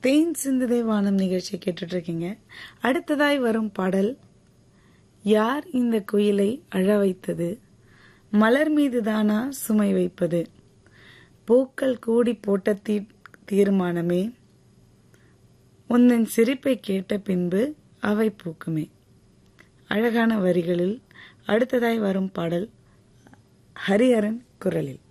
தேன் சிந்துதே வானம் நிகழ்ச்சி கேட்டுட்டு இருக்கீங்க. அடுத்ததாய் வரும் பாடல், யார் இந்த குயிலை அழ வைத்தது, மலர் மீது தானா சுமை வைப்பது, பூக்கள் கூடி போட்ட தீர்மானமே, உந்தன் சிரிப்பை கேட்ட பின்பு அவை பூக்குமே. அழகான வரிகளில் அடுத்ததாய் வரும் பாடல் ஹரிஹரன் குரலில்.